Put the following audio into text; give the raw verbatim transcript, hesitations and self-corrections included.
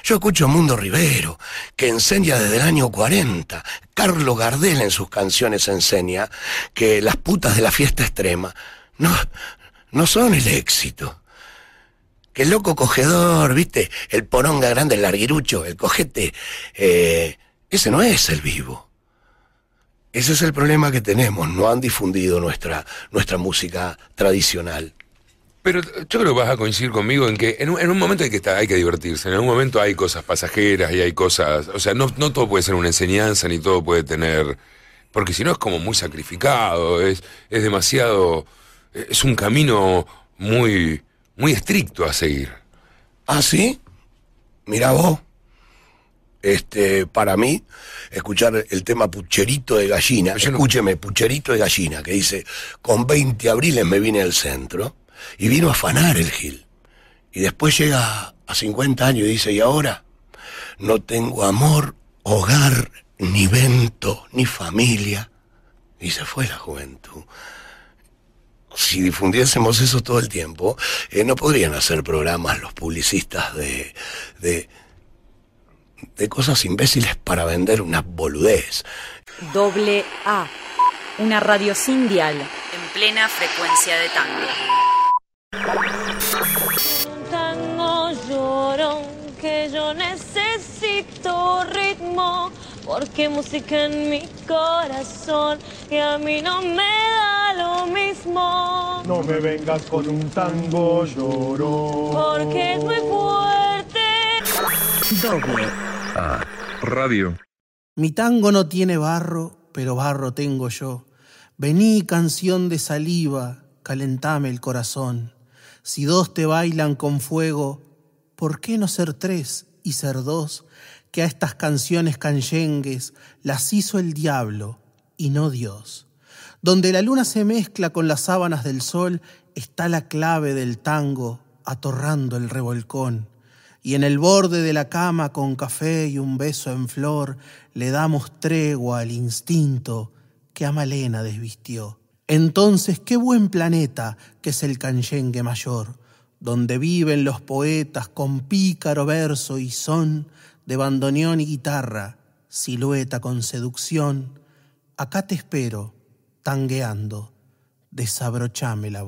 Yo escucho a Mundo Rivero, que enseña desde el año cuarenta. Carlos Gardel en sus canciones enseña que las putas de la fiesta extrema no, no son el éxito. Que el loco cogedor, ¿viste? El poronga grande, el larguirucho, el cojete, eh, ese no es el vivo. Ese es el problema que tenemos, no han difundido nuestra, nuestra música tradicional. Pero yo creo que vas a coincidir conmigo en que en un, en un momento hay que estar, hay que divertirse, en algún momento hay cosas pasajeras y hay cosas, o sea, no, no todo puede ser una enseñanza, ni todo puede tener, porque si no es como muy sacrificado, es, es demasiado, es un camino muy, muy estricto a seguir. ¿Ah, sí? Mirá vos. Este, para mí, escuchar el tema Pucherito de Gallina, no... escúcheme, Pucherito de Gallina, que dice, con veinte abriles me vine al centro, y vino a afanar el Gil. Y después llega a cincuenta años y dice, y ahora, no tengo amor, hogar, ni vento, ni familia. Y se fue la juventud. Si difundiésemos eso todo el tiempo, eh, no podrían hacer programas los publicistas de... de de cosas imbéciles para vender una boludez. Doble A, una radio sin dial, en plena frecuencia de tango. Un tango llorón que yo necesito ritmo, porque música en mi corazón que a mí no me da lo mismo. No me vengas con un tango llorón, porque es muy fuerte. Doble Ah, radio. Mi tango no tiene barro, pero barro tengo yo. Vení, canción de saliva, calentame el corazón. Si dos te bailan con fuego, ¿por qué no ser tres y ser dos? Que a estas canciones canyengues las hizo el diablo y no Dios. Donde la luna se mezcla con las sábanas del sol, está la clave del tango atorrando el revolcón. Y en el borde de la cama con café y un beso en flor, le damos tregua al instinto que a Malena desvistió. Entonces, qué buen planeta que es el canyengue mayor, donde viven los poetas con pícaro verso y son de bandoneón y guitarra, silueta con seducción. Acá te espero, tangueando, desabrochame la voz.